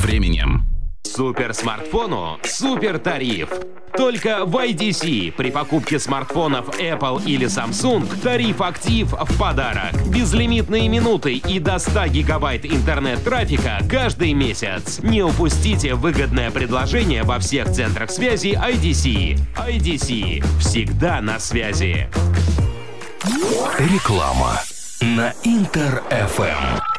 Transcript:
временем. Суперсмартфону супер тариф. Только в IDC при покупке смартфонов Apple или Samsung тариф «Актив» в подарок. Безлимитные минуты и до 100 гигабайт интернет-трафика каждый месяц. Не упустите выгодное предложение во всех центрах связи IDC. IDC. Всегда на связи. Реклама на Интер FM.